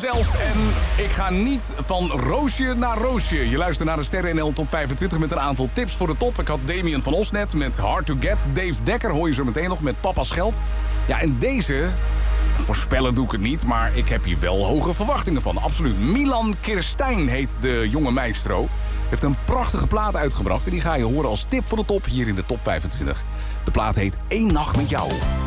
zelfs. En ik ga niet van roosje naar roosje. Je luistert naar de Sterren NL Top 25 met een aantal tips voor de top. Ik had Damien van Osnet met Hard to Get. Dave Dekker hoor je zo meteen nog met Papa's Geld. Ja, en deze... Voorspellen doe ik het niet, maar ik heb hier wel hoge verwachtingen van. Absoluut. Milan Kirstijn heet de jonge maestro. Heeft een prachtige plaat uitgebracht en die ga je horen als tip voor de top hier in de top 25. De plaat heet Eén Nacht Met Jou.